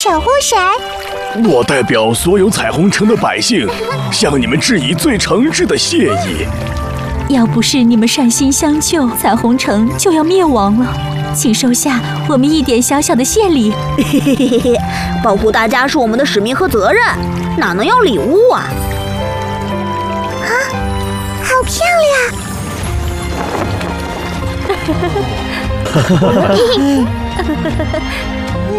守护神。 我代表所有彩虹城的百姓，向你们致以最诚挚的谢意。 要不是你们善心相救，彩虹城就要灭亡了。请收下我们一点小小的谢礼。 保护大家是我们的使命和责任，哪能要礼物啊？ 啊，好漂亮！